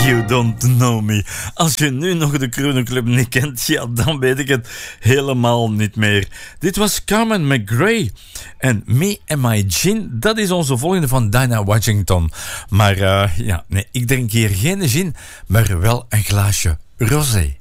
You Don't Know Me. Als je nu nog de Crooner Club niet kent, ja, dan weet ik het helemaal niet meer. Dit was Carmen McRae. En Me and My Gin, dat is onze volgende van Dinah Washington. Maar nee, ik drink hier geen gin, maar wel een glaasje rosé.